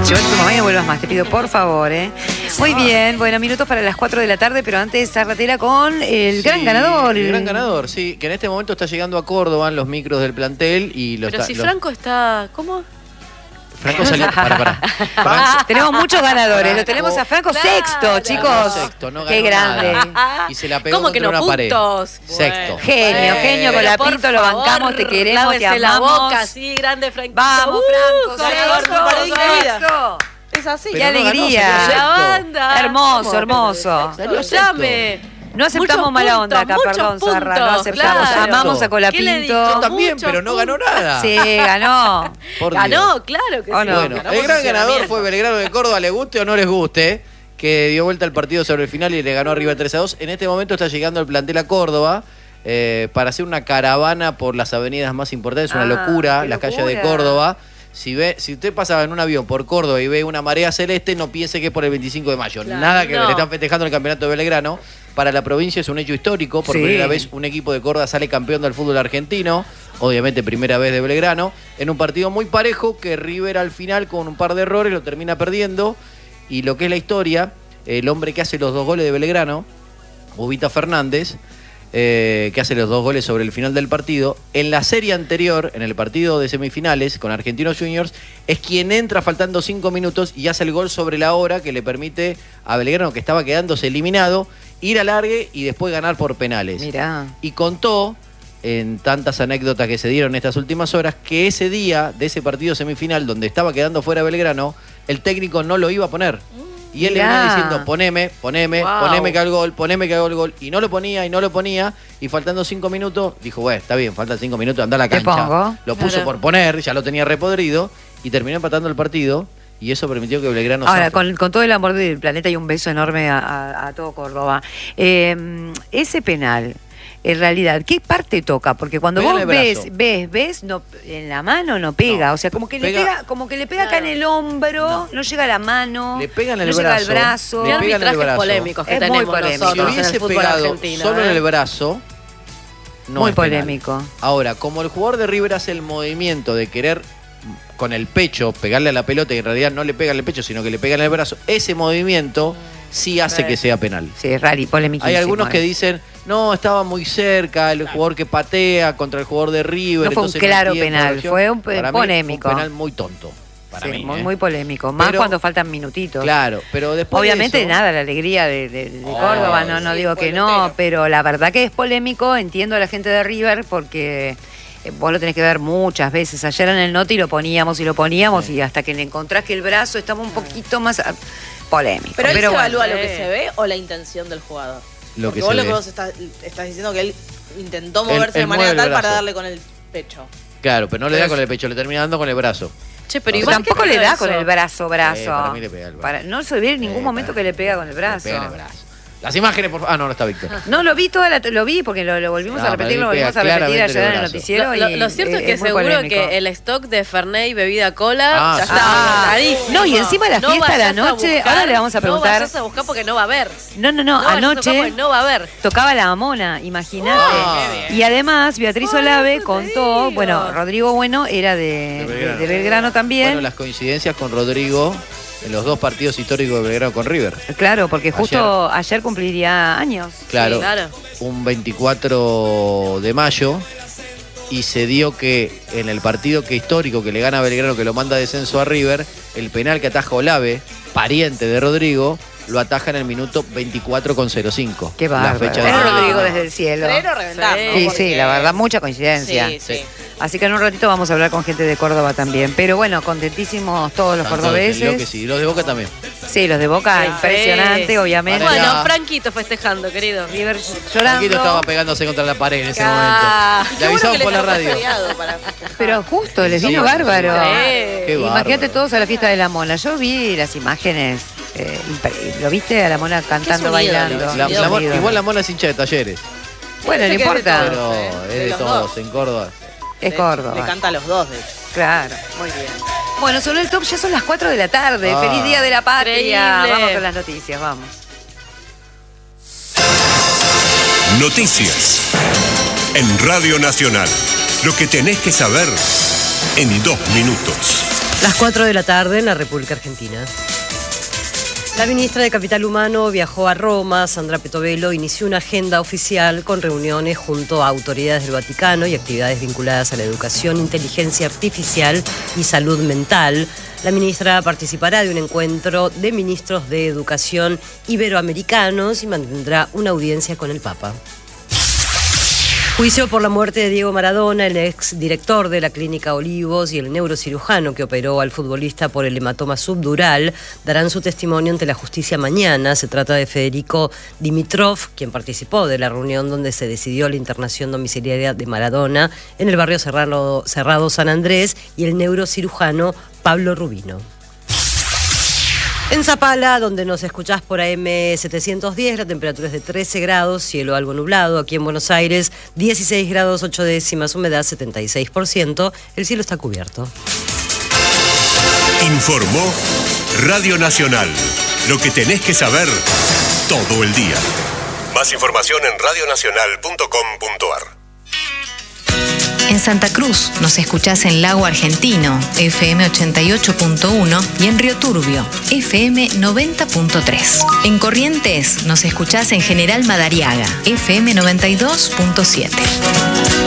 Yo tu mamá y no vuelvas más, te pido por favor, Muy bien, bueno, minutos para las 4 de la tarde, pero antes Zarratela con el gran ganador. El gran ganador, sí, que en este momento está llegando a Córdoba en los micros del plantel y Pero si Franco está... ¿Cómo? Franco salió... Para. Tenemos muchos ganadores, lo tenemos a Franco sexto, chicos. Sexto, no ganó qué grande. nada. Y se la pegó ¿Cómo que contra no una pared. puntos? Sexto. Genio, con la Por Pinto lo favor, bancamos, te queremos, te lávese amamos. la boca, sí, grande Franquito. Vamos, Franco, sexto. Es así. Qué alegría. La banda. Hermoso. Llame. No aceptamos Muchos mala onda acá, puntos, perdón, muchos Zarra, no puntos, aceptamos. claro. Amamos a ¿Qué le Colapinto. digo? Yo también, Muchos pero no ganó nada. Sí, ganó. Por Ganó, Dios. claro que ¿O sí. no? Bueno, el gran ganador fue Belgrano de Córdoba, le guste o no les guste, que dio vuelta al partido sobre el final y le ganó arriba 3-2. En este momento está llegando el plantel a Córdoba para hacer una caravana por las avenidas más importantes. Es una locura, qué las calles locura. de Córdoba. Si usted pasa en un avión por Córdoba y ve una marea celeste, no piense que es por el 25 de mayo. Claro, Nada que no. le están festejando el campeonato de Belgrano. Para la provincia es un hecho histórico. Por Sí. primera vez un equipo de Córdoba sale campeón del fútbol argentino. Obviamente primera vez de Belgrano. En un partido muy parejo que River al final con un par de errores lo termina perdiendo. Y lo que es la historia, el hombre que hace los 2 goles de Belgrano, Ubita Fernández, que hace los 2 goles sobre el final del partido, en la serie anterior, en el partido de semifinales con Argentinos Juniors, es quien entra faltando 5 minutos y hace el gol sobre la hora que le permite a Belgrano, que estaba quedándose eliminado, ir al largue y después ganar por penales. Mirá. Y contó, en tantas anécdotas que se dieron en estas últimas horas, que ese día de ese partido semifinal donde estaba quedando fuera Belgrano, el técnico no lo iba a poner. Y él le venía Mirá. diciendo, poneme que hago el gol, y no lo ponía, y faltando 5 minutos, dijo, bueno, está bien, faltan 5 minutos, anda a la ¿Te cancha. pongo? Lo puso Claro. por poner, ya lo tenía repodrido, y terminó empatando el partido, y eso permitió que Belgrano Ahora, zafe. con todo el amor del planeta y un beso enorme a todo Córdoba. Ese penal, en realidad, ¿qué parte toca? Porque cuando Pega en vos el brazo. ves, no, en la mano no pega. No, o sea, como que pega- le pega acá en el hombro, no llega a la mano, Le pega en el no llega al brazo, brazo. Qué le pega en el arbitrajes brazo. polémicos que Es muy tenemos polémico. Si nosotros en hubiese el fútbol pegado argentino. solo en el brazo, no Muy es penal. polémico. Ahora, como el jugador de River hace el movimiento de querer con el pecho pegarle a la pelota y en realidad no le pega en el pecho, sino que le pega en el brazo, ese movimiento sí hace que sea penal. Sí, es raro y polémico. Hay algunos que dicen, no, estaba muy cerca el jugador que patea contra el jugador de River. No fue un entonces claro entiendo penal, la acción. fue un Para mí polémico. Fue un penal muy tonto. Para mí, muy polémico. Más Pero- cuando faltan minutitos. Claro, pero después Obviamente de eso, nada, la alegría de Córdoba, no sí, digo que pueblo no, entero. pero la verdad que es polémico, entiendo a la gente de River porque vos lo tenés que ver muchas veces. Ayer en el Noti lo poníamos y hasta que le encontrás que el brazo estaba un poquito más polémico. Pero ahí se bueno. evalúa lo que se ve o la intención del jugador. Lo Porque que vos se lo que ve. vos estás diciendo que él intentó Él moverse de mueve manera el tal para brazo. darle con el pecho. Claro, pero no le Pero da es- con el pecho, le termina dando con el brazo. Che, pero No, igual Tampoco que le da eso. con el brazo. para mí le pega el brazo. No se ve en ningún momento que le pega con el brazo. Le pega en el brazo. Las imágenes, por favor. Ah, no está Víctor. No, lo vi lo vi porque lo volvimos No, a repetir, para lo mí volvimos a pega repetir claramente ayer en en el el brazo. noticiero. Lo cierto es que muy seguro polémico. que el stock de Fernet y bebida cola Ah, ya sí. está agotadísimo. No, y encima la fiesta a la vayas a noche, buscar, ahora le vamos a preguntar. No vayas a buscar porque no va a haber. No, vayas a buscar anoche porque no va a haber. tocaba la Mamona, imagínate. Ah. Y además Beatriz Olave eso contó, te bueno, digo. Rodrigo Bueno era de Belgrano también. Bueno, las coincidencias con Rodrigo en los 2 partidos históricos de Belgrano con River. Claro, porque justo ayer cumpliría años. Claro, Sí, claro. un 24 de mayo y se dio que en el partido que histórico que le gana a Belgrano, que lo manda a descenso a River, el penal que ataja Olave, pariente de Rodrigo, lo ataja en el minuto 24,05. Qué La bárbaro. fecha Es de Rodrigo desde el cielo. Creer o reventar, Sí. ¿no? Sí, Porque- sí, la verdad, mucha coincidencia. Sí, sí. Así que en un ratito vamos a hablar con gente de Córdoba también. Pero bueno, contentísimos todos los Tanto de Felió que cordobeses. sí, y los de Boca también. Sí, los de Boca, Sí. impresionante, obviamente. Para Bueno, allá. Franquito festejando, querido. River Franquito llorando. estaba pegándose contra la pared en ese Ah. momento. Le avisaban por la radio. Pero justo, les vino Sí, bárbaro. sí. Qué Imagínate bárbaro. todos a la fiesta de la Mona. Yo vi las imágenes. ¿Lo viste a la Mona cantando, un ídolo, bailando? La- Es la un Mo- ídolo. igual la Mona es hincha de Talleres, Bueno, no Parece que importa. es de pero todos, es de de los todos dos. en Córdoba. Es Córdoba. Le canta a los dos, de hecho. Claro, muy bien. Bueno, sobre el top ya son las 4 de la tarde. Ah. Feliz Día de la Patria. Increíble. Vamos con las noticias, vamos. Noticias. En Radio Nacional. Lo que tenés que saber en 2 minutos. Las 4 de la tarde en la República Argentina. La ministra de Capital Humano viajó a Roma. Sandra Petovelo inició una agenda oficial con reuniones junto a autoridades del Vaticano y actividades vinculadas a la educación, inteligencia artificial y salud mental. La ministra participará de un encuentro de ministros de educación iberoamericanos y mantendrá una audiencia con el Papa. Juicio por la muerte de Diego Maradona, el ex director de la Clínica Olivos y el neurocirujano que operó al futbolista por el hematoma subdural, darán su testimonio ante la justicia mañana. Se trata de Federico Dimitrov, quien participó de la reunión donde se decidió la internación domiciliaria de Maradona en el barrio Cerrado San Andrés, y el neurocirujano Pablo Rubino. En Zapala, donde nos escuchás por AM 710, la temperatura es de 13 grados, cielo algo nublado. Aquí en Buenos Aires, 16 grados 8 décimas, humedad 76%, el cielo está cubierto. Informó Radio Nacional. Lo que tenés que saber todo el día. Más información en radionacional.com.ar. En Santa Cruz nos escuchás en Lago Argentino, FM 88.1, y en Río Turbio, FM 90.3. En Corrientes nos escuchás en General Madariaga, FM 92.7.